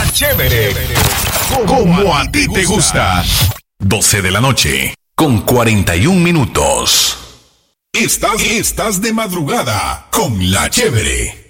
Chévere. Como a ti te gusta. 12 de la noche, con 41 minutos. Estás de madrugada con La Chévere.